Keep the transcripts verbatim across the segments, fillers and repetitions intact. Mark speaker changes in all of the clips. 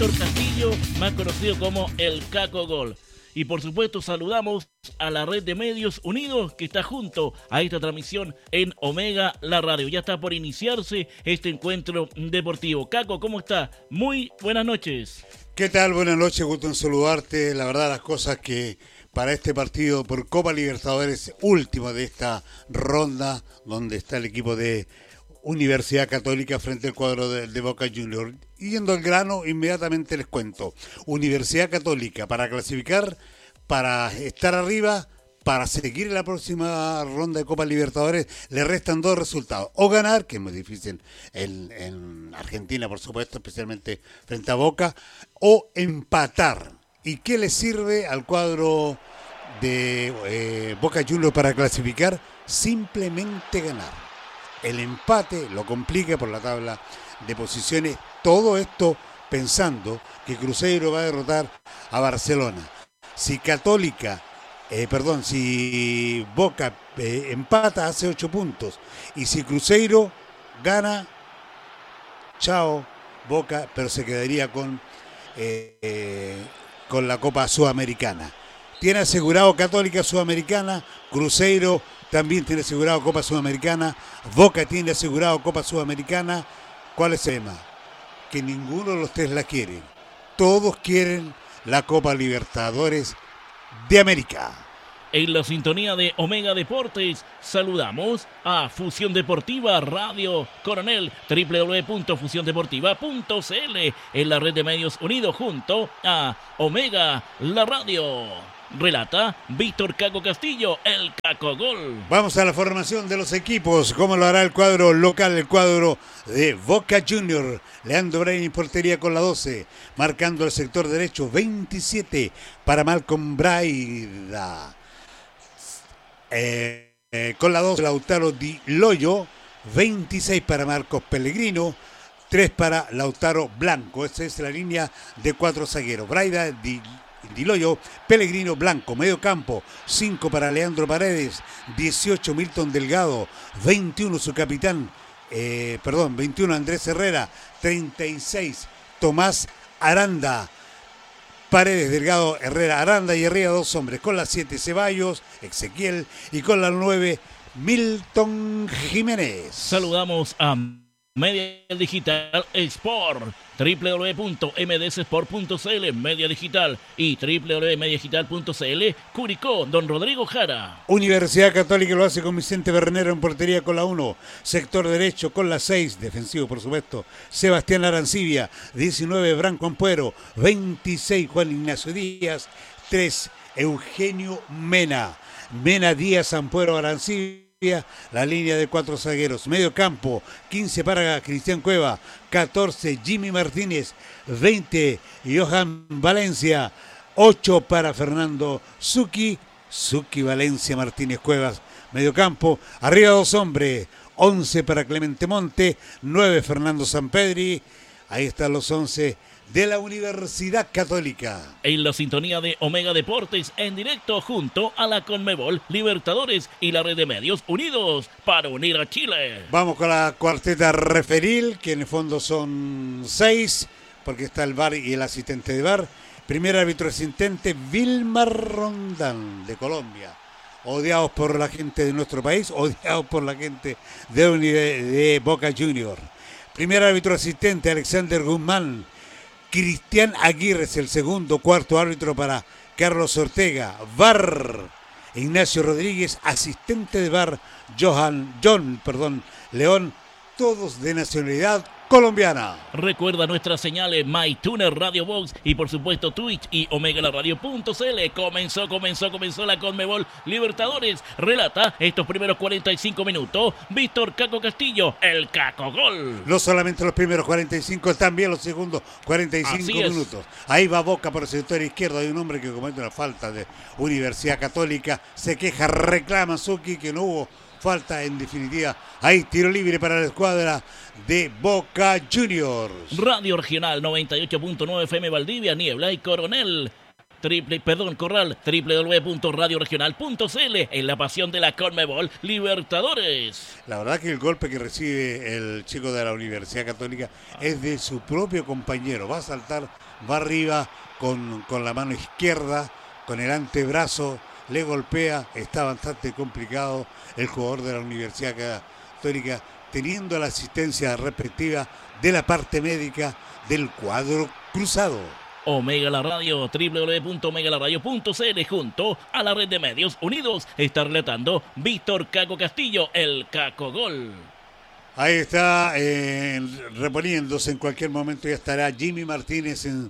Speaker 1: Víctor Castillo, más conocido como el Caco Gol. Y por supuesto saludamos a la red de medios unidos que está junto a esta transmisión en Omega La Radio. Ya está por iniciarse este encuentro deportivo. Caco, ¿cómo está? Muy buenas noches.
Speaker 2: ¿Qué tal? Buenas noches, gusto en saludarte. La verdad, las cosas que para este partido por Copa Libertadores, último de esta ronda, donde está el equipo de Universidad Católica frente al cuadro de, de Boca Juniors. Yendo al grano, inmediatamente les cuento. Universidad Católica, para clasificar, para estar arriba, para seguir en la próxima ronda de Copa Libertadores, le restan dos resultados. O ganar, que es muy difícil en, en Argentina, por supuesto, especialmente frente a Boca, o empatar. ¿Y qué le sirve al cuadro de eh, Boca Juniors para clasificar? Simplemente ganar. El empate lo complica por la tabla de posiciones. Todo esto pensando que Cruzeiro va a derrotar a Barcelona. Si Católica, eh, perdón, si Boca eh, empata, hace ocho puntos. Y si Cruzeiro gana, chao, Boca, pero se quedaría con, eh, eh, con la Copa Sudamericana. Tiene asegurado Católica Sudamericana, Cruzeiro también tiene asegurado Copa Sudamericana, Boca tiene asegurado Copa Sudamericana. ¿Cuál es el tema? Que ninguno de los tres la quiere. Todos quieren la Copa Libertadores de América.
Speaker 1: En la sintonía de Omega Deportes, saludamos a Fusión Deportiva Radio Coronel, doble u doble u doble u punto fusión deportiva punto c l, en la red de medios unidos junto a Omega La Radio. Relata Víctor Caco Castillo, el Caco Gol.
Speaker 2: Vamos a la formación de los equipos. ¿Cómo lo hará el cuadro local? El cuadro de Boca Juniors. Leandro Brain en portería con la doce. Marcando el sector derecho, veintisiete para Malcolm Braida. Eh, eh, con la doce, Lautaro Di Loyo. veintiséis para Marcos Pellegrino. tres para Lautaro Blanco. Esa es la línea de cuatro zagueros. Braida, Di Di Loyo, Pellegrino, Blanco, medio campo, cinco para Leandro Paredes, dieciocho Milton Delgado, veintiuno su capitán, eh, perdón, veintiuno Andrés Herrera, treinta y seis Tomás Aranda, Paredes, Delgado, Herrera, Aranda y arriba dos hombres, con las siete Ceballos, Ezequiel y con las nueve Milton Jiménez.
Speaker 1: Saludamos a Media Digital Sport, doble u doble u doble u punto m d s sport punto c l, Media Digital y doble u doble u doble u punto media digital punto c l. Curicó, don Rodrigo Jara.
Speaker 2: Universidad Católica lo hace con Vicente Bernero en portería con la uno, sector derecho con la seis, defensivo por supuesto, Sebastián Arancibia, diecinueve Branco Ampuero, veintiséis Juan Ignacio Díaz, tres Eugenio Mena, Mena Díaz Ampuero Arancibia. La línea de cuatro zagueros, medio campo, quince para Cristian Cueva, catorce Jimmy Martínez, veinte Johan Valencia, ocho para Fernando Zucchi, Zucchi Valencia Martínez Cuevas, medio campo, arriba dos hombres, once para Clemente Monte, nueve Fernando Sampedri, ahí están los once de la Universidad Católica.
Speaker 1: En la sintonía de Omega Deportes, en directo junto a la Conmebol Libertadores y la red de medios unidos para unir a Chile.
Speaker 2: Vamos con la cuarteta referil, que en el fondo son seis, porque está el V A R y el asistente de V A R. Primer árbitro asistente, Vilmar Rondán, de Colombia. Odiados por la gente de nuestro país, odiados por la gente de, de Boca Juniors. Primer árbitro asistente, Alexander Guzmán. Cristian Aguirre es el segundo, cuarto árbitro para Carlos Ortega. V A R, Ignacio Rodríguez, asistente de V A R, Johan, John, perdón, León, todos de nacionalidad colombiana.
Speaker 1: Recuerda nuestras señales MyTuner, Radio Box y por supuesto Twitch y Omega La Radio punto c l. Comenzó, comenzó, comenzó la Conmebol Libertadores. Relata estos primeros cuarenta y cinco minutos Víctor Caco Castillo, el Caco Gol.
Speaker 2: No solamente los primeros cuarenta y cinco, también los segundos cuarenta y cinco minutos. Ahí va Boca por el sector izquierdo. Hay un hombre que comete una falta de Universidad Católica. Se queja, reclama Zucchi que no hubo falta en definitiva. Hay tiro libre para la escuadra de Boca Juniors.
Speaker 1: Radio Regional noventa y ocho punto nueve F M Valdivia, Niebla y Coronel. triple, perdón, Corral, doble u doble u doble u punto radio regional punto c l, en la pasión de la Conmebol Libertadores.
Speaker 2: La verdad que el golpe que recibe el chico de la Universidad Católica es de su propio compañero. Va a saltar, va arriba con, con la mano izquierda, con el antebrazo, le golpea. Está bastante complicado el jugador de la Universidad Católica, teniendo la asistencia respectiva de la parte médica del cuadro cruzado.
Speaker 1: Omega La Radio, doble u doble u doble u punto omega la radio punto c l, junto a la red de medios unidos, está relatando Víctor Caco Castillo, el Caco Gol.
Speaker 2: Ahí está, eh, reponiéndose, en cualquier momento ya estará Jimmy Martínez en,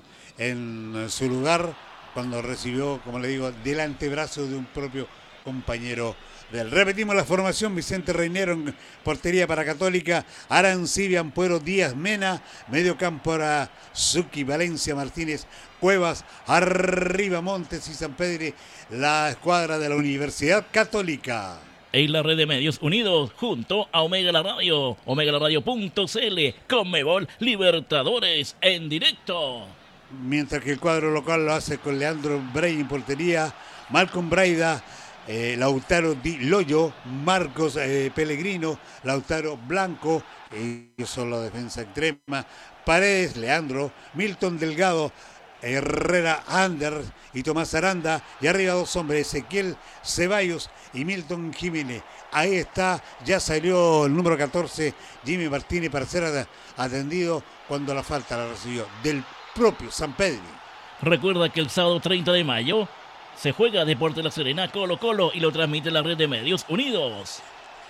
Speaker 2: en su lugar, cuando recibió, como le digo, del antebrazo de un propio compañero de él. Repetimos la formación: Vicente Reinero en portería para Católica, Arancibia, Ampuero, Díaz, Mena, medio campo para Zucchi, Valencia, Martínez, Cuevas, arriba Montes y Sampedri, la escuadra de la Universidad Católica.
Speaker 1: En la red de medios unidos, junto a Omega La Radio, omega la radio punto c l, Conmebol Libertadores en directo.
Speaker 2: Mientras que el cuadro local lo hace con Leandro Brey en portería, Malcolm Braida, eh, Lautaro Di Loyo, Marcos eh, Pellegrino, Lautaro Blanco, ellos son la defensa extrema, Paredes, Leandro, Milton Delgado, Herrera Ander y Tomás Aranda, y arriba dos hombres, Ezequiel Ceballos y Milton Jiménez. Ahí está, ya salió el número catorce, Jimmy Martínez, para ser atendido cuando la falta la recibió del propio Sampedri.
Speaker 1: Recuerda que el sábado treinta de mayo se juega Deportes La Serena Colo Colo y lo transmite la red de medios unidos.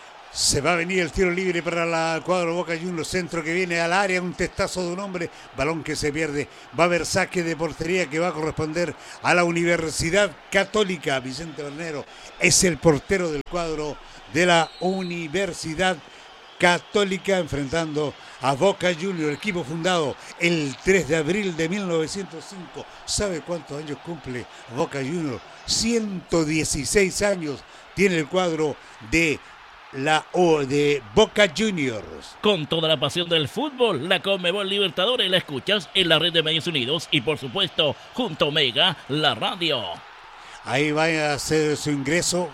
Speaker 2: Se va a venir el tiro libre para la cuadro Boca Juniors, centro que viene al área, un testazo de un hombre, balón que se pierde. Va a haber saque de portería que va a corresponder a la Universidad Católica. Vicente Bernero es el portero del cuadro de la Universidad Católica, enfrentando a Boca Juniors, equipo fundado el tres de abril de mil novecientos cinco. ¿Sabe cuántos años cumple Boca Juniors? ciento dieciséis años tiene el cuadro de la O de Boca Juniors.
Speaker 1: Con toda la pasión del fútbol, la Conmebol Libertadores la escuchas en la red de medios unidos y por supuesto junto a Omega La Radio.
Speaker 2: Ahí va a hacer su ingreso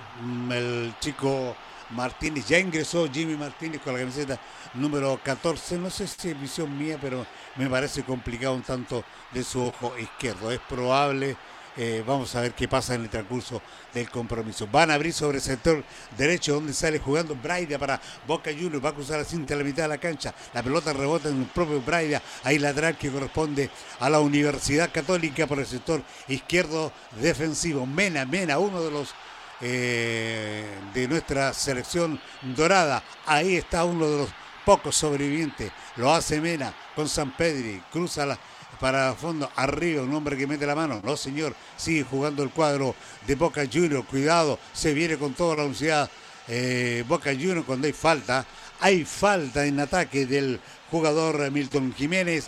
Speaker 2: el chico Martínez, ya ingresó Jimmy Martínez con la camiseta número catorce, no sé si es visión mía, pero me parece complicado un tanto de su ojo izquierdo. Es probable, eh, vamos a ver qué pasa en el transcurso del compromiso. Van a abrir sobre el sector derecho, donde sale jugando Braida para Boca Juniors, va a cruzar la cinta a la mitad de la cancha, la pelota rebota en el propio Braida, ahí lateral que corresponde a la Universidad Católica por el sector izquierdo defensivo. Mena, Mena, uno de los Eh, de nuestra selección dorada. Ahí está uno de los pocos sobrevivientes, lo hace Mena con Sampedri, cruza la, para fondo, arriba un hombre que mete la mano, no señor, sigue jugando el cuadro de Boca Juniors, cuidado, se viene con toda la velocidad eh, Boca Juniors cuando hay falta, hay falta en ataque del jugador Milton Jiménez,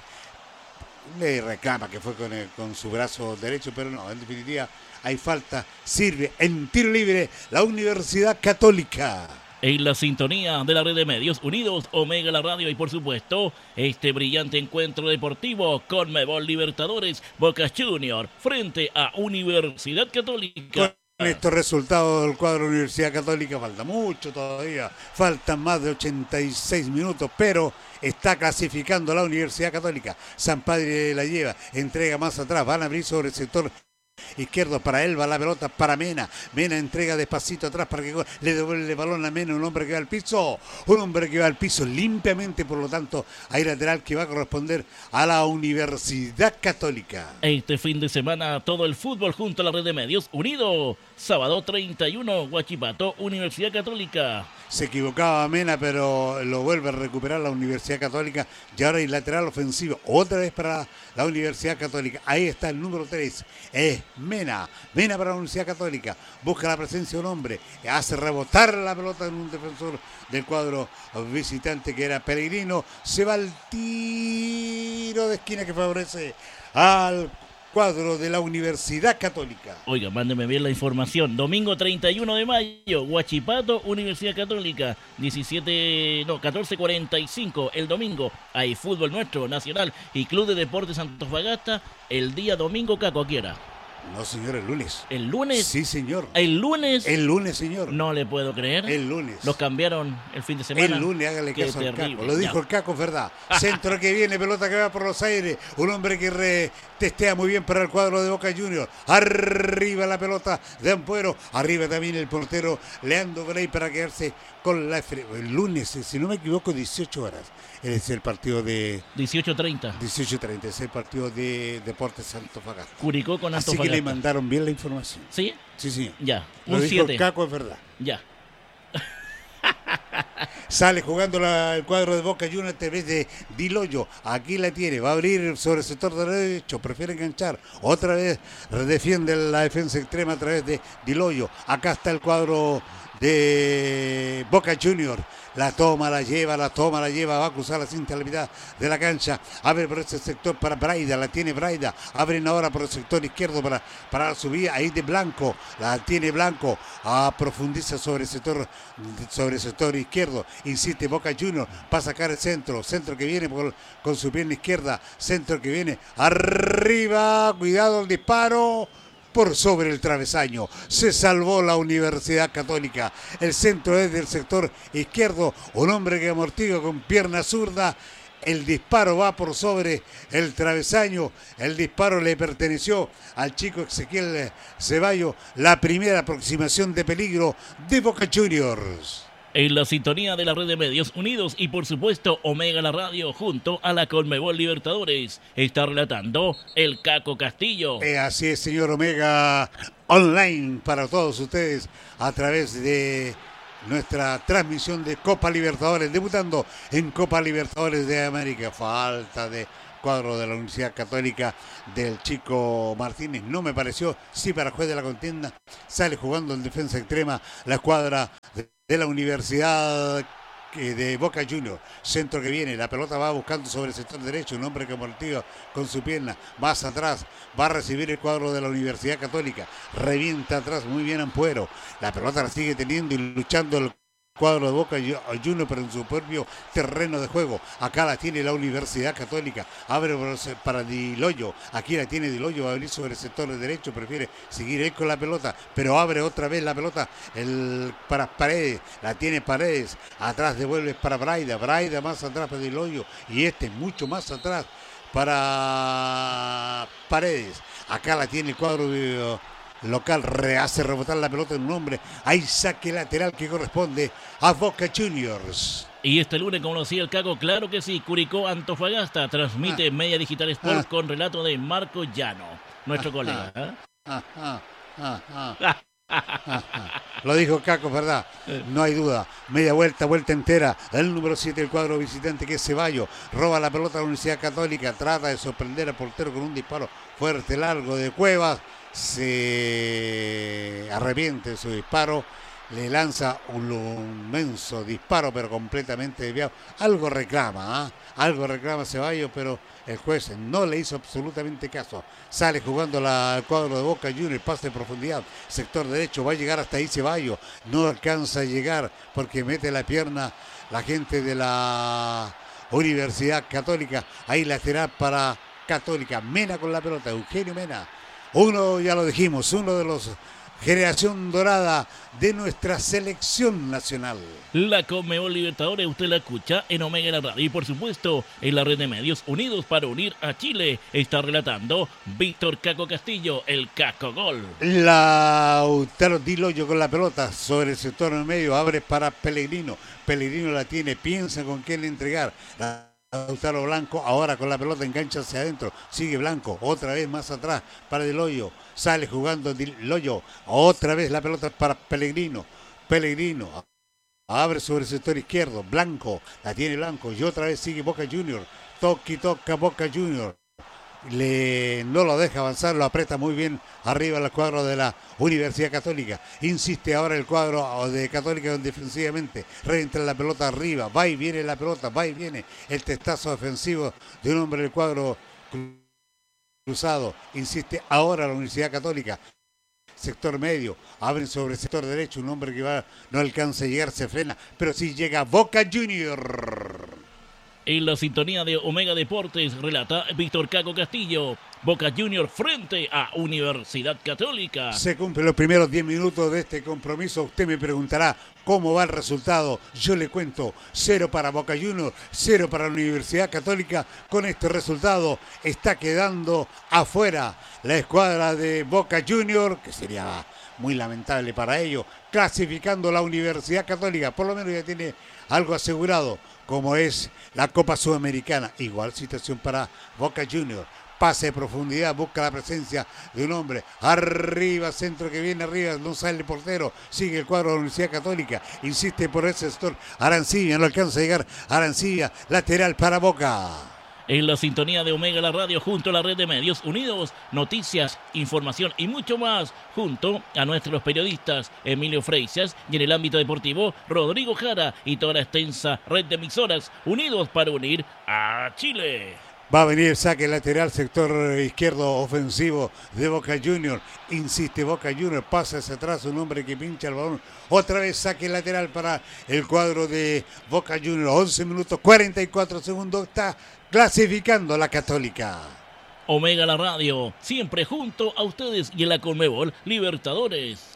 Speaker 2: le reclama que fue con, el, con su brazo derecho, pero no, en definitiva hay falta, sirve en tiro libre la Universidad Católica.
Speaker 1: En la sintonía de la red de medios unidos, Omega La Radio y por supuesto este brillante encuentro deportivo Conmebol Libertadores, Boca Juniors frente a Universidad Católica.
Speaker 2: Con estos resultados del cuadro Universidad Católica falta mucho todavía, faltan más de ochenta y seis minutos, pero está clasificando la Universidad Católica. Sampedri la lleva, entrega más atrás, van a abrir sobre el sector izquierdo para él, va la pelota para Mena, Mena entrega despacito atrás para que le devuelve el balón a Mena, un hombre que va al piso, un hombre que va al piso limpiamente, por lo tanto hay lateral que va a corresponder a la Universidad Católica.
Speaker 1: Este fin de semana todo el fútbol junto a la red de medios unido, sábado treinta y uno, Huachipato, Universidad Católica.
Speaker 2: Se equivocaba Mena, pero lo vuelve a recuperar la Universidad Católica y ahora hay lateral ofensivo, otra vez para la Universidad Católica. Ahí está el número tres, es Mena, Mena para la Universidad Católica, busca la presencia de un hombre, hace rebotar la pelota en un defensor del cuadro visitante que era Pellegrino, se va al tiro de esquina que favorece al cuadro de la Universidad Católica.
Speaker 1: Oiga, mándeme bien la información. Domingo treinta y uno de mayo, Huachipato, Universidad Católica, diecisiete, no, catorce cuarenta y cinco el domingo. Hay fútbol nuestro, nacional y Club de Deportes Antofagasta el día domingo, Caco, aquí era.
Speaker 2: No, señor, el lunes.
Speaker 1: ¿El lunes?
Speaker 2: Sí, señor.
Speaker 1: ¿El lunes?
Speaker 2: El lunes, señor.
Speaker 1: No le puedo creer.
Speaker 2: El lunes.
Speaker 1: Los cambiaron el fin de semana.
Speaker 2: El lunes, hágale
Speaker 1: Qué
Speaker 2: caso al
Speaker 1: terrible.
Speaker 2: Caco. Lo dijo
Speaker 1: Ya.
Speaker 2: el Caco, es verdad. Centro que viene, pelota que va por los aires. Un hombre que re testea muy bien para el cuadro de Boca Juniors. Arriba la pelota de Ampuero. Arriba también el portero Leandro Grey para quedarse con la... El lunes, si no me equivoco, dieciocho horas. Es el partido de...
Speaker 1: dieciocho treinta.
Speaker 2: dieciocho treinta, es el partido de Deportes Antofagasta.
Speaker 1: Curicó con
Speaker 2: Así
Speaker 1: Antofagasta.
Speaker 2: que le mandaron bien la información.
Speaker 1: ¿Sí?
Speaker 2: Sí, sí.
Speaker 1: Ya.
Speaker 2: Lo
Speaker 1: Un
Speaker 2: dijo
Speaker 1: siete.
Speaker 2: el Caco, es verdad.
Speaker 1: Ya.
Speaker 2: Sale jugando la, el cuadro de Boca Juniors a través de Diloyo. Aquí la tiene. Va a abrir sobre el sector derecho. Prefiere enganchar. Otra vez defiende la defensa extrema a través de Diloyo. Acá está el cuadro de Boca Juniors. La toma, la lleva, la toma, la lleva. Va a cruzar la cinta a la mitad de la cancha. Abre por ese sector para Braida. La tiene Braida. Abren ahora por el sector izquierdo para, para la subida. Ahí de Blanco. La tiene Blanco. Ah, profundiza sobre el sector, sobre el sector izquierdo. Insiste Boca Juniors. Va a sacar el centro. Centro que viene por, con su pierna izquierda. Centro que viene arriba. Cuidado el disparo. Por sobre el travesaño. Se salvó la Universidad Católica. El centro es del sector izquierdo. Un hombre que amortigua con pierna zurda. El disparo va por sobre el travesaño. El disparo le perteneció al chico Ezequiel Ceballos. La primera aproximación de peligro de Boca Juniors.
Speaker 1: En la sintonía de la red de medios unidos y por supuesto Omega la Radio junto a la Conmebol Libertadores está relatando el Caco Castillo.
Speaker 2: Eh, así es, señor Omega Online para todos ustedes a través de nuestra transmisión de Copa Libertadores, debutando en Copa Libertadores de América. Falta de cuadro de la Universidad Católica del chico Martínez, no me pareció, sí para juez de la contienda. Sale jugando en defensa extrema la escuadra de de la Universidad de Boca Juniors. Centro que viene, la pelota va buscando sobre el sector derecho, un hombre que amortigua con su pierna, más atrás, va a recibir el cuadro de la Universidad Católica, revienta atrás, muy bien Ampuero, la pelota la sigue teniendo y luchando el cuadro de Boca Juniors, pero en su propio terreno de juego. Acá la tiene la Universidad Católica. Abre para Diloyo. Aquí la tiene Diloyo. Va a abrir sobre el sector de derecho. Prefiere seguir él con la pelota. Pero abre otra vez la pelota el, para Paredes. La tiene Paredes. Atrás devuelve para Braida. Braida más atrás para Diloyo. Y este mucho más atrás para Paredes. Acá la tiene el cuadro de local, rehace rebotar la pelota en un hombre. Hay saque lateral que corresponde a Boca Juniors.
Speaker 1: Y este lunes, como lo decía el Caco, claro que sí, Curicó Antofagasta transmite ah. Media Digital Sports ah. con relato de Marco Llano, nuestro ah. colega. ¿eh?
Speaker 2: Ah, ah, ah, ah. ah, ah, ah. Lo dijo Caco, ¿verdad? No hay duda. Media vuelta, vuelta entera. El número siete del cuadro visitante, que es Ceballos. Roba la pelota a la Universidad Católica. Trata de sorprender al portero con un disparo fuerte, largo de Cuevas. Se arrepiente de su disparo, le lanza un inmenso disparo, pero completamente desviado. Algo reclama, ¿eh? algo reclama Ceballos, pero el juez no le hizo absolutamente caso. Sale jugando la, el cuadro de Boca Juniors, pase de profundidad, sector derecho, va a llegar hasta ahí Ceballos, no alcanza a llegar porque mete la pierna la gente de la Universidad Católica. Ahí lateral para Católica, Mena con la pelota, Eugenio Mena. Uno, ya lo dijimos, uno de los generación dorada de nuestra selección nacional.
Speaker 1: La Conmebol Libertadores, usted la escucha en Omega la Radio y por supuesto en la red de medios unidos para unir a Chile. Está relatando Víctor Caco Castillo, el Caco Gol.
Speaker 2: Lautaro Diloyo con la pelota sobre el sector en medio, abre para Pellegrino. Pellegrino la tiene, piensa con quién entregar. La Lautaro Blanco, ahora con la pelota engancha hacia adentro, sigue Blanco, otra vez más atrás para Diloyo, sale jugando Diloyo, otra vez la pelota para Pellegrino, Pellegrino, abre sobre el sector izquierdo, Blanco, la tiene Blanco, y otra vez sigue Boca Juniors, toca y toca Boca Juniors, le, no lo deja avanzar, lo aprieta muy bien arriba el cuadro de la Universidad Católica. Insiste ahora el cuadro de Católica defensivamente, reentra la pelota arriba, va y viene la pelota, va y viene el testazo defensivo de un hombre del cuadro cruzado. Insiste ahora la Universidad Católica. Sector medio, abren sobre el sector derecho, un hombre que va, no alcanza a llegar, se frena, pero sí llega Boca Juniors.
Speaker 1: En la sintonía de Omega Deportes relata Víctor Caco Castillo. Boca Juniors frente a Universidad Católica.
Speaker 2: Se cumplen los primeros diez minutos de este compromiso. Usted me preguntará cómo va el resultado. Yo le cuento, cero para Boca Juniors, cero para la Universidad Católica. Con este resultado está quedando afuera la escuadra de Boca Juniors, que sería muy lamentable para ellos, clasificando la Universidad Católica. Por lo menos ya tiene algo asegurado, como es la Copa Sudamericana. Igual situación para Boca Juniors. Pase de profundidad, busca la presencia de un hombre. Arriba, centro que viene arriba, no sale el portero. Sigue el cuadro de la Universidad Católica. Insiste por ese sector. Arancibia, no alcanza a llegar. Arancibia, lateral para Boca.
Speaker 1: En la sintonía de Omega la Radio, junto a la red de medios unidos, noticias, información y mucho más, junto a nuestros periodistas Emilio Freixas y en el ámbito deportivo Rodrigo Jara y toda la extensa red de emisoras unidos para unir a Chile.
Speaker 2: Va a venir el saque lateral, sector izquierdo ofensivo de Boca Juniors. Insiste Boca Juniors, pasa hacia atrás un hombre que pincha el balón. Otra vez saque lateral para el cuadro de Boca Juniors. once minutos, cuarenta y cuatro segundos. Está clasificando la Católica.
Speaker 1: Omega la Radio, siempre junto a ustedes y en la Conmebol Libertadores.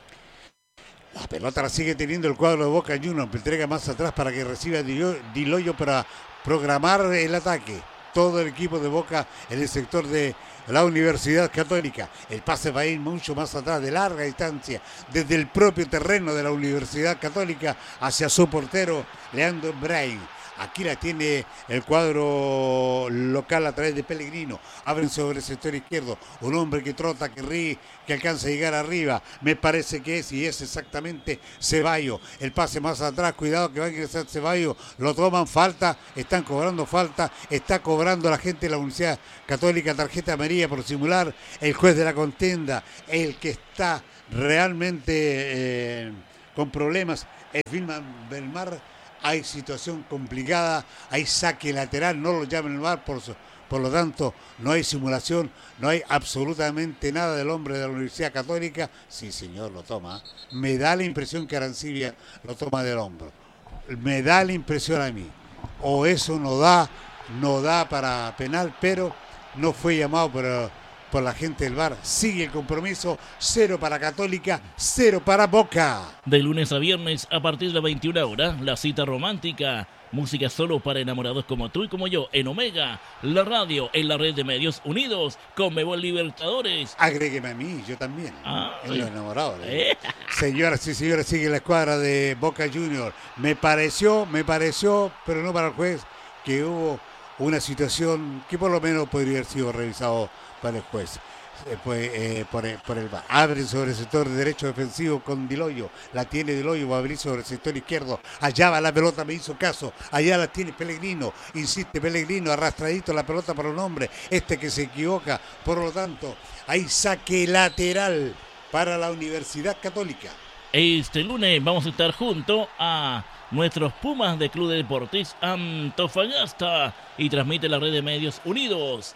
Speaker 2: La pelota la sigue teniendo el cuadro de Boca Juniors. Entrega más atrás para que reciba Diloyo para programar el ataque. Todo el equipo de Boca en el sector de la Universidad Católica. El pase va a ir mucho más atrás, de larga distancia, desde el propio terreno de la Universidad Católica hacia su portero, Leandro Brain. Aquí la tiene el cuadro local a través de Pellegrino. Abren sobre el sector izquierdo. Un hombre que trota, que ríe, que alcanza a llegar arriba. Me parece que es, y es exactamente Ceballos. El pase más atrás, cuidado que va a ingresar Ceballos. Lo toman, falta, están cobrando falta. Está cobrando la gente de la Universidad Católica tarjeta amarilla por simular. El juez de la contienda, el que está realmente eh, con problemas, es Vilma Belmar. Hay situación complicada, hay saque lateral, no lo llaman el V A R, por, por lo tanto no hay simulación, no hay absolutamente nada del hombre de la Universidad Católica. Sí, señor, lo toma. Me da la impresión que Arancibia lo toma del hombro. Me da la impresión a mí. O eso no da, no da para penal, pero no fue llamado por, por la gente del V A R. Sigue el compromiso, cero para Católica, cero para Boca.
Speaker 1: De lunes a viernes a partir de veintiuna horas, la cita romántica. Música solo para enamorados como tú y como yo en Omega, la radio, en la red de medios unidos, Conmebol Libertadores.
Speaker 2: Agrégueme a mí, yo también.
Speaker 1: Ah,
Speaker 2: en los enamorados.
Speaker 1: ¿Eh?
Speaker 2: Señoras y señores, sigue la escuadra de Boca Juniors. Me pareció, me pareció, pero no para el juez, que hubo una situación que por lo menos podría haber sido revisado para el juez. Eh, pues, eh, por, el, por el V A R. Abre sobre el sector de derecho defensivo con Diloyo. La tiene Diloyo, va a abrir sobre el sector izquierdo. Allá va la pelota, me hizo caso. Allá la tiene Pellegrino. Insiste Pellegrino, arrastradito la pelota para un hombre. Este que se equivoca. Por lo tanto, hay saque lateral para la Universidad Católica.
Speaker 1: Este lunes vamos a estar junto a nuestros Pumas de Club de Deportes Antofagasta y transmite la red de medios unidos.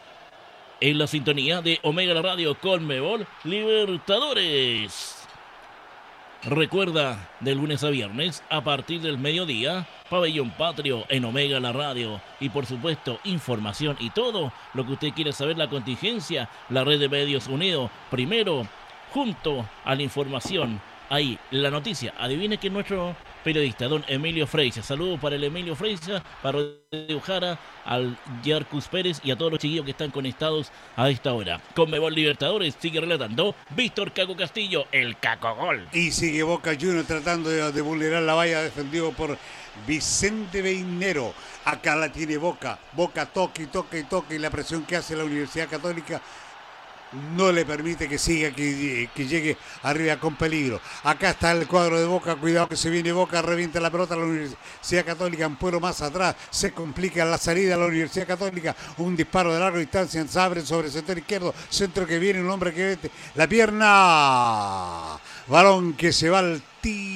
Speaker 1: En la sintonía de Omega la Radio, Conmebol Libertadores. Recuerda, de lunes a viernes, a partir del mediodía, Pabellón Patrio en Omega la Radio. Y por supuesto, información y todo lo que usted quiere saber, la contingencia, la red de medios unidos. Primero, junto a la información, ahí, la noticia. Adivine que nuestro periodista, don Emilio Freixas. Saludos para el Emilio Freixas, para Rodrigo Jara, al Yarcus Pérez y a todos los chiquillos que están conectados a esta hora. Conmebol Libertadores sigue relatando Víctor Caco Castillo, el Caco Gol.
Speaker 2: Y sigue Boca Juniors tratando de, de vulnerar la valla, defendido por Vicente Beinero. Acá la tiene Boca. Boca toca y toca y toca, y la presión que hace la Universidad Católica no le permite que siga, que, que llegue arriba con peligro. Acá está el cuadro de Boca, cuidado que se viene Boca, revienta la pelota a la Universidad Católica, Ampuero más atrás, se complica la salida a la Universidad Católica, un disparo de larga distancia, se abre sobre el sector izquierdo, centro que viene, un hombre que vete la pierna, balón que se va al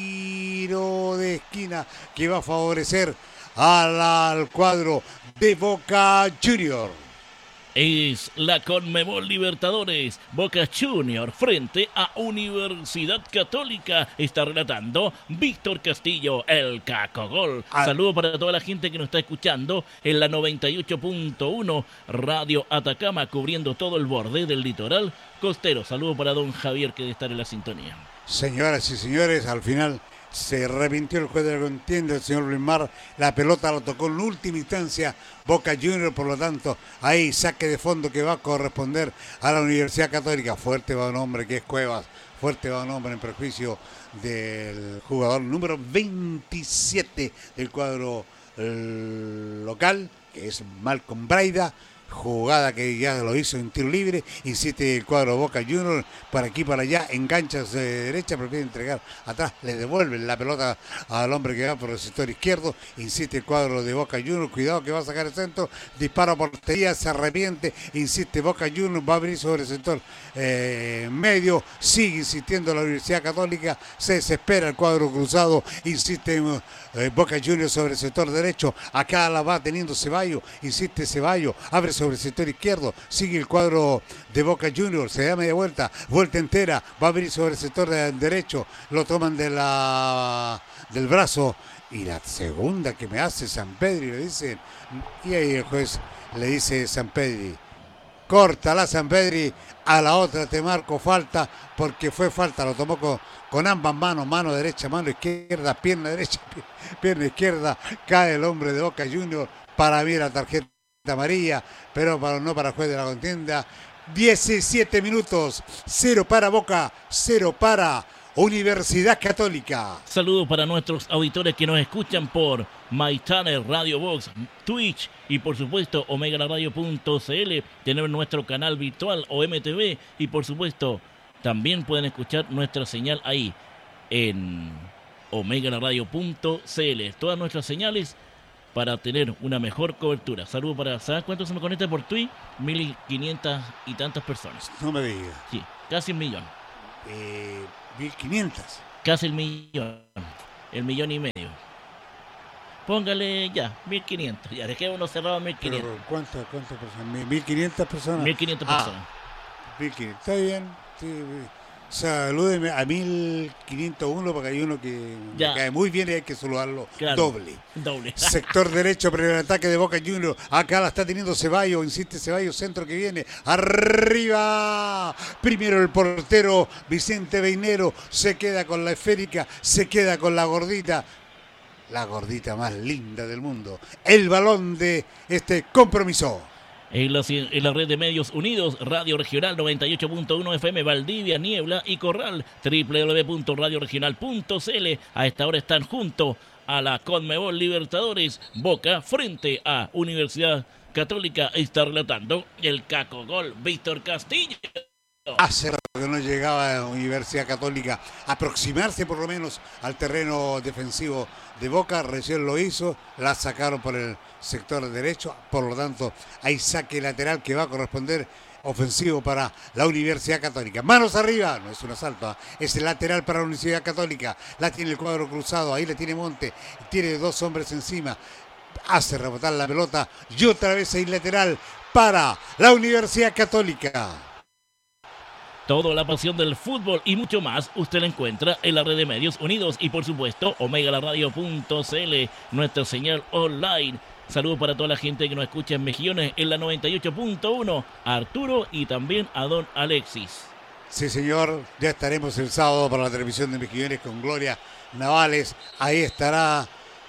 Speaker 2: tiro de esquina que va a favorecer al, al cuadro de Boca Juniors.
Speaker 1: Es la Conmebol Libertadores. Boca Juniors frente a Universidad Católica. Está relatando Víctor Castillo, el Caco Gol.
Speaker 2: Ah.
Speaker 1: Saludos para toda la gente que nos está escuchando en la noventa y ocho punto uno Radio Atacama, cubriendo todo el borde del litoral costero. Saludos para don Javier, que debe estar en la sintonía.
Speaker 2: Señoras y señores, al final se arrepintió el juez de la contienda, el señor Luis Mar. La pelota la tocó en última instancia Boca Juniors, por lo tanto, ahí saque de fondo que va a corresponder a la Universidad Católica. Fuerte va un hombre que es Cuevas, fuerte va un hombre en perjuicio del jugador número veintisiete del cuadro eh, local, que es Malcolm Braida. Jugada que ya lo hizo en tiro libre, insiste el cuadro Boca Juniors, para aquí para allá, enganchas de derecha, prefiere entregar atrás, le devuelven la pelota al hombre que va por el sector izquierdo, insiste el cuadro de Boca Juniors, cuidado que va a sacar el centro, dispara a portería, se arrepiente, insiste Boca Juniors, va a abrir sobre el sector eh, medio, sigue insistiendo la Universidad Católica, se desespera el cuadro cruzado, insiste eh, Boca Juniors sobre el sector derecho, acá la va teniendo Ceballos, insiste Ceballos, abre sobre el sector izquierdo, sigue el cuadro de Boca Juniors, se da media vuelta, vuelta entera, va a abrir sobre el sector de, derecho, lo toman de la del brazo, y la segunda que me hace Sampedri, le dicen, y ahí el juez le dice Sampedri, córtala Sampedri, a la otra te marco falta, porque fue falta, lo tomó con, con ambas manos, mano derecha, mano izquierda, pierna derecha, pierna izquierda, cae el hombre de Boca Juniors, para mí la tarjeta amarilla, pero para, no para el juez de la contienda. diecisiete minutos, cero para Boca, cero para Universidad Católica.
Speaker 1: Saludos para nuestros auditores que nos escuchan por MyTuner, Radio Box, Twitch y por supuesto Omega La Radio punto c l. Tenemos nuestro canal virtual O M T V y por supuesto también pueden escuchar nuestra señal ahí en Omega La Radio punto c l. Todas nuestras señales para tener una mejor cobertura. Saludos para... ¿Sabes cuánto se me conecta por Twitch? Mil quinientas y tantas personas.
Speaker 2: No me digas.
Speaker 1: Sí, casi un millón.
Speaker 2: Eh, mil quinientas.
Speaker 1: Casi el millón. El millón y medio. Póngale ya, mil quinientos. Ya, dejémonos cerrado a mil quinientos.
Speaker 2: Pero ¿cuántas cuántas personas? ¿mil quinientas personas?
Speaker 1: mil quinientas
Speaker 2: ah,
Speaker 1: personas.
Speaker 2: mil quinientas. Está bien. Sí, salúdeme a mil quinientos uno porque hay uno que
Speaker 1: ya
Speaker 2: me cae muy bien y hay que saludarlo
Speaker 1: claro,
Speaker 2: doble.
Speaker 1: Doble.
Speaker 2: Sector derecho, primer ataque de Boca Juniors. Acá la está teniendo Ceballos, insiste Ceballos, centro que viene. Arriba. Primero el portero Vicente Beinero se queda con la esférica, se queda con la gordita. La gordita más linda del mundo. El balón de este compromiso.
Speaker 1: En la, en la red de medios unidos, Radio Regional noventa y ocho punto uno F M, Valdivia, Niebla y Corral, doble u doble u doble u punto radio regional punto c l. A esta hora están junto a la Conmebol Libertadores. Boca frente a Universidad Católica. Está relatando el Caco Gol, Víctor Castillo.
Speaker 2: Hace rato que no llegaba a Universidad Católica a aproximarse por lo menos al terreno defensivo de Boca, recién lo hizo, la sacaron por el sector derecho, por lo tanto hay saque lateral que va a corresponder ofensivo para la Universidad Católica. Manos arriba, no es un asalto, ¿eh? Es el lateral para la Universidad Católica, la tiene el cuadro cruzado, ahí la tiene Monte, tiene dos hombres encima, hace rebotar la pelota y otra vez hay lateral para la Universidad Católica.
Speaker 1: Toda la pasión del fútbol y mucho más usted la encuentra en la red de medios unidos y por supuesto Omega La Radio punto c l, nuestra señal online. Saludos para toda la gente que nos escucha en Mejillones en la noventa y ocho punto uno, a Arturo y también a don Alexis.
Speaker 2: Sí señor, ya estaremos el sábado para la televisión de Mejillones con Gloria Navales. Ahí estará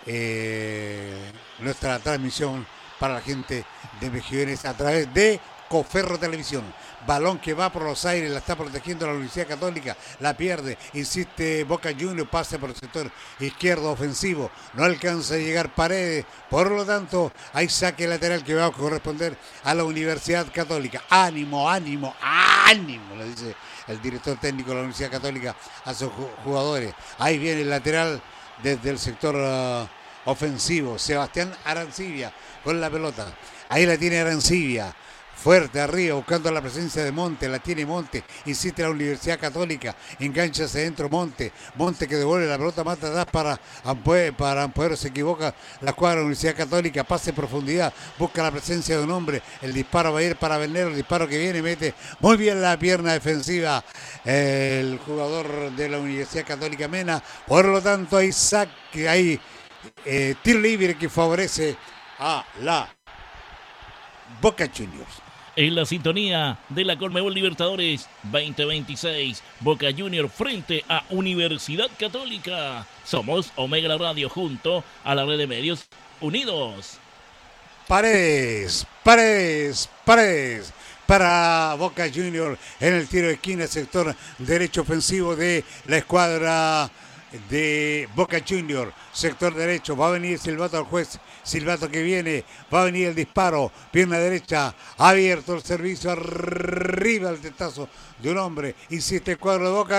Speaker 2: eh, nuestra transmisión para la gente de Mejillones a través de Coferro Televisión. Balón que va por los aires, la está protegiendo la Universidad Católica, la pierde, insiste Boca Juniors, pasa por el sector izquierdo ofensivo, no alcanza a llegar Paredes, por lo tanto hay saque lateral que va a corresponder a la Universidad Católica. Ánimo, ánimo, ánimo, le dice el director técnico de la Universidad Católica a sus jugadores. Ahí viene el lateral desde el sector uh, ofensivo, Sebastián Arancibia con la pelota, ahí la tiene Arancibia. fuerte arriba, buscando la presencia de Monte, la tiene Monte, insiste la Universidad Católica, engancha hacia adentro Monte, Monte que devuelve la pelota más atrás para Ampuero, para Ampuero se equivoca la escuadra de la Universidad Católica, pase en profundidad, busca la presencia de un hombre, el disparo va a ir para Bernero, el disparo que viene, mete muy bien la pierna defensiva eh, el jugador de la Universidad Católica Mena, por lo tanto hay saque, hay eh, tiro libre que favorece a la Boca Juniors.
Speaker 1: En la sintonía de la Conmebol Libertadores veinte veintiséis, Boca Juniors frente a Universidad Católica. Somos Omega la Radio junto a la red de medios unidos.
Speaker 2: Paredes, Paredes, Paredes para Boca Juniors en el tiro de esquina, sector derecho ofensivo de la escuadra de Boca Juniors, sector derecho, va a venir Silvato al juez, Silvato que viene, va a venir el disparo, pierna derecha, abierto el servicio, arriba el testazo de un hombre, insiste el cuadro de Boca,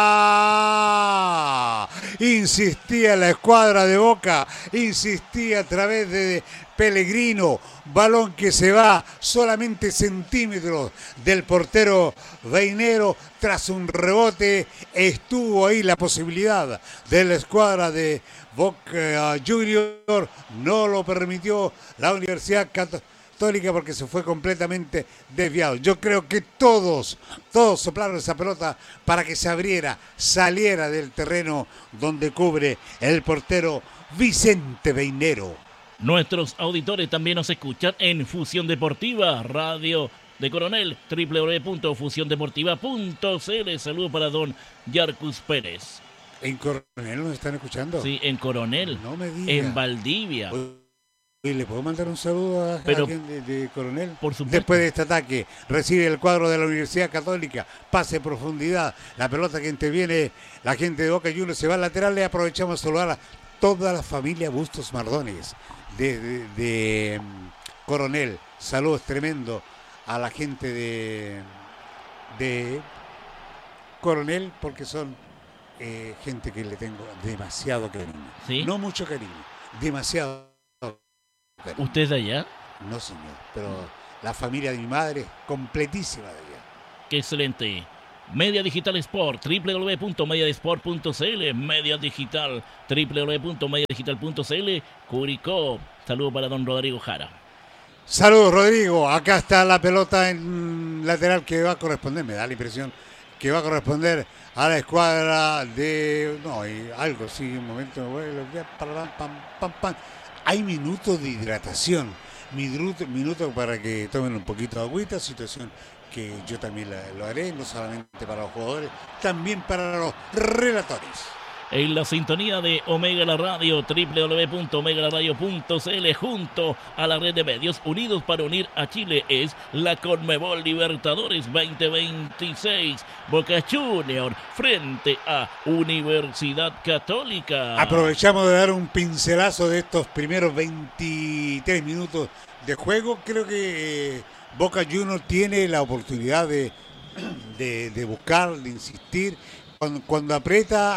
Speaker 2: ¡ah! Insistía la escuadra de Boca, insistía a través de Pellegrino, balón que se va solamente centímetros del portero Beinero, tras un rebote estuvo ahí la posibilidad de la escuadra de Boca Juniors, no lo permitió la Universidad Católica porque se fue completamente desviado. Yo creo que todos, todos soplaron esa pelota para que se abriera, saliera del terreno donde cubre el portero Vicente Beinero.
Speaker 1: Nuestros auditores también nos escuchan en Fusión Deportiva, Radio de Coronel, doble u doble u doble u punto fusión deportiva punto c l. Saludo para don Yarcus Pérez.
Speaker 2: ¿En Coronel nos están escuchando?
Speaker 1: Sí, en Coronel,
Speaker 2: no me diga.
Speaker 1: En Valdivia.
Speaker 2: ¿Y le puedo mandar un saludo a,
Speaker 1: Pero,
Speaker 2: a alguien de, de Coronel?
Speaker 1: Por supuesto.
Speaker 2: Después de este ataque, recibe el cuadro de la Universidad Católica, pase en profundidad, la pelota que interviene, la gente de Boca Juniors se va al lateral, le aprovechamos a saludar a toda la familia Bustos Mardones de, de, de Coronel. Saludos tremendo a la gente de, de Coronel, porque son eh, gente que le tengo demasiado cariño.
Speaker 1: ¿Sí?
Speaker 2: No mucho cariño, demasiado cariño.
Speaker 1: ¿Usted es de allá?
Speaker 2: No, señor, pero la familia de mi madre, completísima de allá.
Speaker 1: ¡Qué excelente! Media Digital Sport, doble u doble u doble u punto media sport punto c l, Media Digital, doble u doble u doble u punto media digital punto c l, Curicó. Saludo para don Rodrigo Jara.
Speaker 2: Saludos, Rodrigo. Acá está la pelota en lateral que va a corresponder, me da la impresión que va a corresponder a la escuadra de... No, hay algo, sí, un momento. Pam, pam, pam. Hay minutos de hidratación, minutos minuto para que tomen un poquito de agüita, situación que yo también la, lo haré, no solamente para los jugadores, también para los relatores.
Speaker 1: En la sintonía de Omega la Radio, doble u doble u doble u punto omega la radio punto c l, junto a la red de medios unidos para unir a Chile, es la Conmebol Libertadores veinte veintiséis. Boca Juniors frente a Universidad Católica.
Speaker 2: Aprovechamos de dar un pincelazo de estos primeros veintitrés minutos de juego. Creo que eh, Boca Juniors tiene la oportunidad de, de, de buscar, de insistir. Cuando, cuando aprieta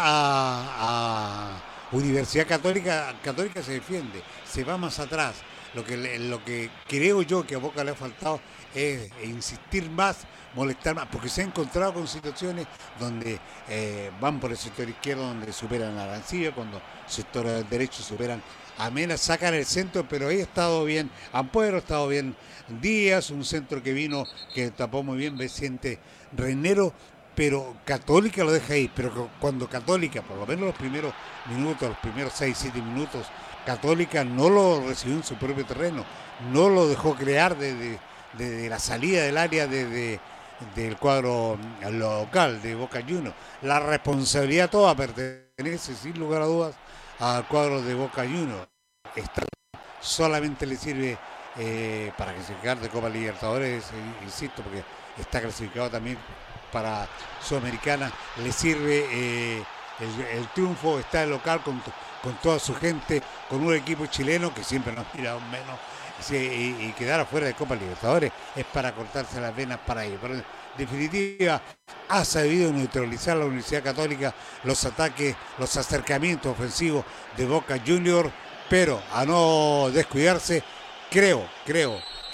Speaker 2: a, a Universidad Católica, Católica se defiende, se va más atrás. Lo que, lo que creo yo que a Boca le ha faltado es insistir más, molestar más, porque se ha encontrado con situaciones donde eh, van por el sector izquierdo, donde superan a Arancibia, cuando sector derecho superan a Mena, sacan el centro, pero ahí ha estado bien Ampuero, ha estado bien Díaz, un centro que vino, que tapó muy bien Vicente Reinero, pero Católica lo deja ahí, pero cuando Católica, por lo menos los primeros minutos, los primeros seis, siete minutos, Católica no lo recibió en su propio terreno, no lo dejó crear desde de, de la salida del área de, de, del cuadro local de Boca Juniors. La responsabilidad toda pertenece, sin lugar a dudas, al cuadro de Boca Juniors. Esta solamente le sirve eh, para que se quede de Copa Libertadores, eh, insisto, porque está clasificado también para Sudamericana, le sirve eh, el, el triunfo, está el local con, con toda su gente, con un equipo chileno que siempre nos mira un menos, sí, y, y quedar afuera de Copa Libertadores es para cortarse las venas para ellos. Pero en definitiva, ha sabido neutralizar la Universidad Católica los ataques, los acercamientos ofensivos de Boca Juniors, pero a no descuidarse, creo, creo que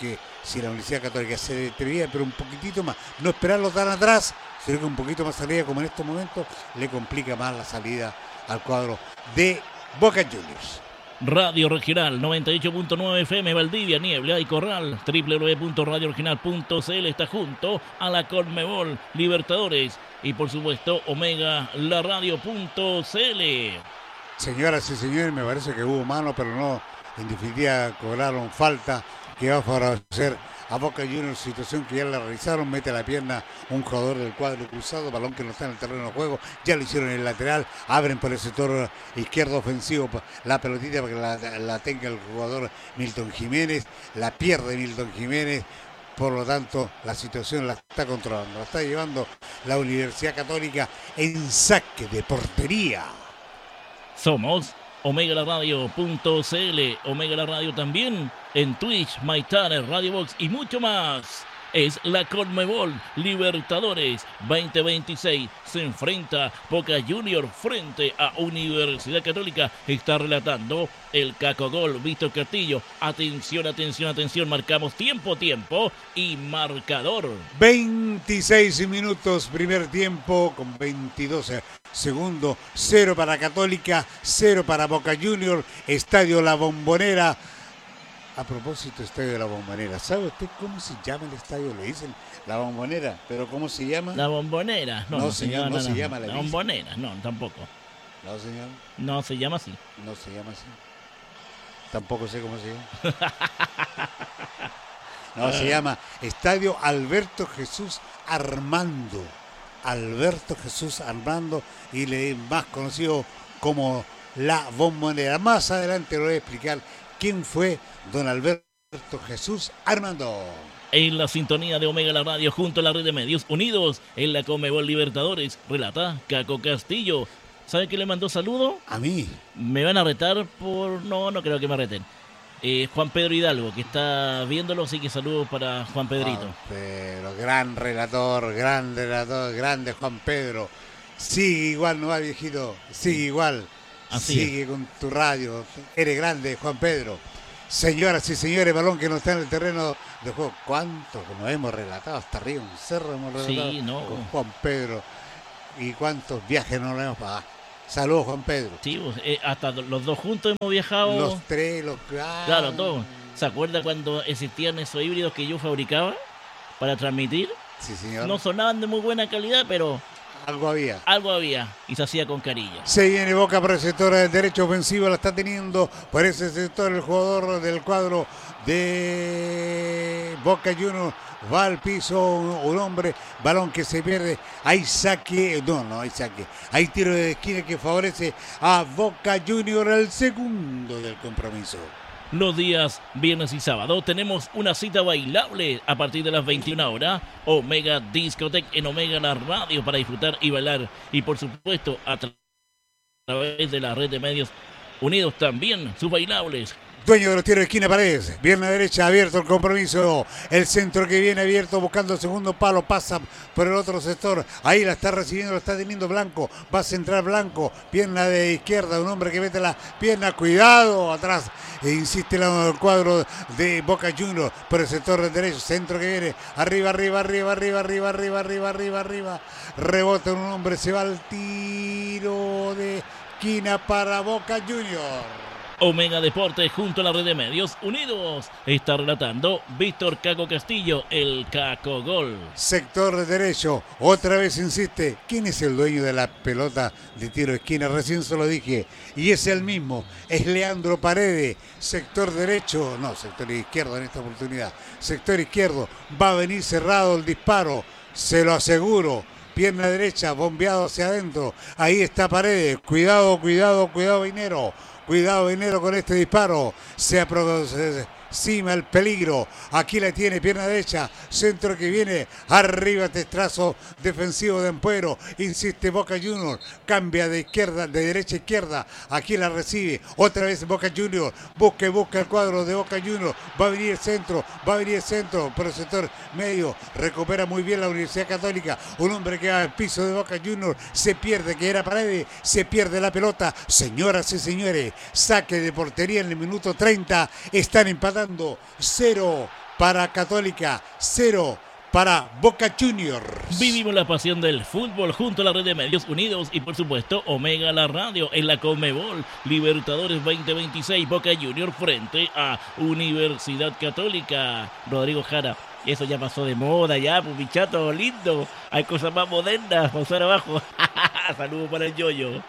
Speaker 2: si la Universidad Católica se detenía, pero un poquitito más, no esperarlo tan atrás, sino que un poquito más salida como en estos momentos, le complica más la salida al cuadro de Boca Juniors.
Speaker 1: Radio Regional noventa y ocho punto nueve F M Valdivia, Niebla y Corral, doble u doble u doble u punto radio regional punto c l está junto a la Conmebol Libertadores y por supuesto Omega la radio punto c l.
Speaker 2: Señoras y señores, me parece que hubo mano, pero no, en definitiva cobraron falta que va a favorecer a Boca Juniors, situación que ya la realizaron, mete la pierna un jugador del cuadro cruzado, balón que no está en el terreno de juego, ya lo hicieron en el lateral, abren por el sector izquierdo ofensivo la pelotita para que la, la tenga el jugador Milton Jiménez, la pierde Milton Jiménez, por lo tanto la situación la está controlando, la está llevando la Universidad Católica en saque de portería.
Speaker 1: Somos Omega la radio punto c l, Omega la radio también en Twitch, MyTaner, Radio Box y mucho más. Es la Conmebol Libertadores veinte veintiséis. Se enfrenta Boca Juniors frente a Universidad Católica. Está relatando el Caco Gol, Víctor Castillo. Atención, atención, atención. Marcamos tiempo, tiempo y marcador.
Speaker 2: veintiséis minutos, primer tiempo con veintidós segundos. Cero para Católica, cero para Boca Juniors. Estadio La Bombonera. A propósito, Estadio de la Bombonera, ¿sabe usted cómo se llama el estadio? Le dicen La Bombonera, pero ¿cómo se llama?
Speaker 1: La Bombonera. No,
Speaker 2: no,
Speaker 1: no
Speaker 2: señor, no, no se no, llama
Speaker 1: la,
Speaker 2: la
Speaker 1: Bombonera, no, tampoco.
Speaker 2: No, señor.
Speaker 1: No se llama así.
Speaker 2: No se llama así. Tampoco sé cómo se llama. No, se llama Estadio Alberto Jesús Armando. Alberto Jesús Armando, y le más conocido como La Bombonera. Más adelante lo voy a explicar quién fue don Alberto Jesús Armando.
Speaker 1: En la sintonía de Omega la radio junto a la red de medios unidos en la Conmebol Libertadores, relata Caco Castillo. ¿Sabe qué le mandó saludo?
Speaker 2: A mí.
Speaker 1: Me van a retar por... No, no creo que me reten. Eh, Juan Pedro Hidalgo, que está viéndolo, así que saludos para Juan Pedrito.
Speaker 2: Juan Pedro, gran relator, gran relator, grande Juan Pedro. Sigue igual, no va, viejito, sigue igual. Así Sigue es. Con tu radio, eres grande, Juan Pedro. Señoras y señores, balón que no está en el terreno de juego. ¿Cuánto nos hemos relatado? Hasta arriba, un cerro hemos relatado
Speaker 1: sí, no.
Speaker 2: con Juan Pedro. ¿Y cuántos viajes no nos hemos pagado? Saludos, Juan Pedro.
Speaker 1: Sí, eh, hasta los dos juntos hemos viajado.
Speaker 2: Los tres, los
Speaker 1: ah. Claro, todos. ¿Se acuerda cuando existían esos híbridos que yo fabricaba para transmitir?
Speaker 2: Sí, señor.
Speaker 1: No sonaban de muy buena calidad, pero...
Speaker 2: Algo había.
Speaker 1: Algo había y se hacía con cariño.
Speaker 2: Se viene Boca por el sector del derecho ofensivo, la está teniendo por ese sector el jugador del cuadro de Boca Juniors. Va al piso un, un hombre, balón que se pierde. Hay saque, no, no hay saque. Hay tiro de esquina que favorece a Boca Juniors, el segundo del compromiso.
Speaker 1: Los días viernes y sábado tenemos una cita bailable a partir de las veintiuna horas. Omega Discotech en Omega la radio para disfrutar y bailar. Y por supuesto a tra- través de la red de medios unidos también sus bailables.
Speaker 2: Dueño de los tiros de esquina, Paredes. Pierna derecha, abierto el compromiso. El centro que viene abierto buscando el segundo palo. Pasa por el otro sector. Ahí la está recibiendo, lo está teniendo Blanco. Va a centrar Blanco. Pierna de izquierda. Un hombre que mete la pierna. Cuidado atrás. E insiste el cuadro de Boca Juniors por el sector del derecho. Centro que viene. Arriba, arriba, arriba, arriba, arriba, arriba, arriba, arriba, arriba. Rebota un hombre. Se va al tiro de esquina para Boca Juniors.
Speaker 1: Omega Deportes junto a la red de medios unidos. Está relatando Víctor Caco Castillo, el Caco Gol.
Speaker 2: Sector de derecho, otra vez insiste. ¿Quién es el dueño de la pelota de tiro de esquina? Recién se lo dije. Y es el mismo, es Leandro Paredes. Sector derecho, no, sector izquierdo en esta oportunidad. Sector izquierdo, va a venir cerrado el disparo, se lo aseguro. Pierna derecha, bombeado hacia adentro. Ahí está Paredes. Cuidado, cuidado, cuidado, Vinero. Cuidado, Vinero, con este disparo. Se aproxima el peligro. Aquí la tiene, pierna derecha. Centro que viene. Arriba, testrazo defensivo de Ampuero. Insiste Boca Juniors. Cambia de izquierda, de derecha a izquierda. Aquí la recibe. Otra vez Boca Juniors. Busca y busca el cuadro de Boca Juniors. Va a venir el centro. Va a venir el centro por el sector medio. Recupera muy bien la Universidad Católica. Un hombre que va al piso de Boca Juniors. Se pierde, que era Paredes. Se pierde la pelota. Señoras y señores, saque de portería en el minuto treinta. Están empatando cero para Católica, cero para Boca Juniors.
Speaker 1: Vivimos la pasión del fútbol junto a la red de medios unidos y por supuesto Omega la radio en la Conmebol Libertadores veinte veintiséis, Boca Juniors frente a Universidad Católica. Rodrigo Jara, eso ya pasó de moda ya, pues bichato lindo, hay cosas más modernas para usar abajo. Saludos para el Yoyo.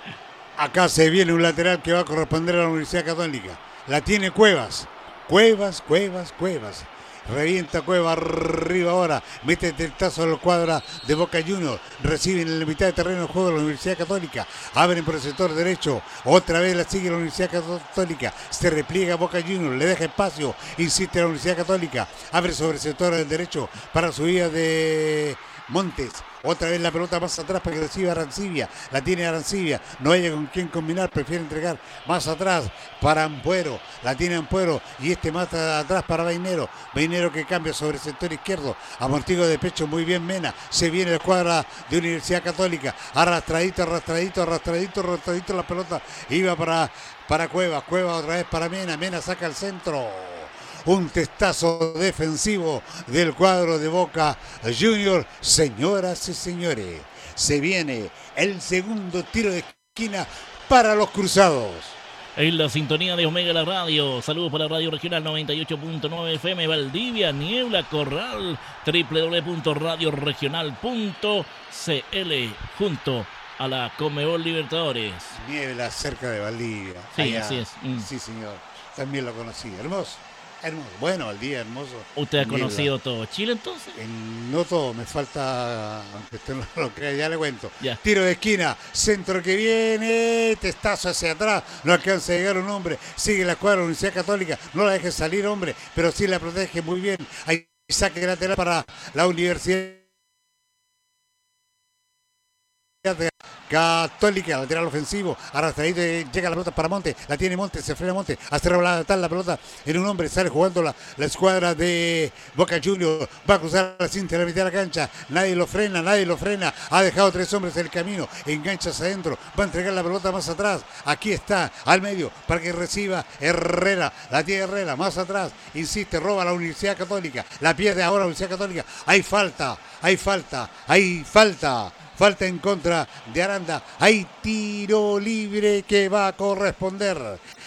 Speaker 2: Acá se viene un lateral que va a corresponder a la Universidad Católica. La tiene Cuevas. Cuevas, Cuevas, Cuevas. Revienta Cueva arriba ahora. Mete el tazo al cuadra de Boca Juniors. Reciben en la mitad de terreno el juego de la Universidad Católica. Abren por el sector derecho. Otra vez la sigue la Universidad Católica. Se repliega Boca Juniors. Le deja espacio. Insiste la Universidad Católica. Abre sobre el sector del derecho para subida de Montes. Otra vez la pelota más atrás para que reciba Arancibia. La tiene Arancibia. No haya con quién combinar. Prefiere entregar más atrás para Ampuero. La tiene Ampuero. Y este más atrás para Vainero. Vainero que cambia sobre el sector izquierdo. Amortigo de pecho muy bien Mena. Se viene la cuadra de Universidad Católica. Arrastradito, arrastradito, arrastradito, arrastradito la pelota. Iba para, para Cueva. Cueva otra vez para Mena. Mena saca el centro. Un testazo defensivo del cuadro de Boca Juniors. Señoras y señores, se viene el segundo tiro de esquina para los cruzados.
Speaker 1: En la sintonía de Omega la radio, saludos para la radio regional noventa y ocho punto nueve F M Valdivia, Niebla, Corral, doble u doble u doble u punto radio regional punto c l junto a la Conmebol Libertadores.
Speaker 2: Niebla cerca de Valdivia.
Speaker 1: Sí,
Speaker 2: allá.
Speaker 1: así es. Mm.
Speaker 2: Sí, señor. También lo conocí. Hermoso. Hermoso. Bueno, el día hermoso.
Speaker 1: ¿Usted ha
Speaker 2: Niebla.
Speaker 1: conocido todo Chile entonces?
Speaker 2: En, no todo, me falta, aunque usted no lo crea, ya le cuento.
Speaker 1: Ya.
Speaker 2: Tiro de esquina, centro que viene, testazo hacia atrás, no alcanza a llegar un hombre, sigue la cuadra Universidad Católica, no la deje salir hombre, pero sí la protege muy bien. Hay saque lateral para la Universidad Católica, lateral ofensivo, arrastradito, llega la pelota para Monte, la tiene Monte, se frena Monte, hace rebotar la pelota en un hombre, sale jugando la, la escuadra de Boca Juniors, va a cruzar la cinta en la mitad de la cancha, nadie lo frena, nadie lo frena, ha dejado tres hombres en el camino, engancha hacia adentro, va a entregar la pelota más atrás, aquí está, al medio, para que reciba Herrera, la tiene Herrera, más atrás, insiste, roba la Universidad Católica, la pierde ahora la Universidad Católica, hay falta, hay falta, hay falta. Falta en contra de Aranda. Hay tiro libre que va a corresponder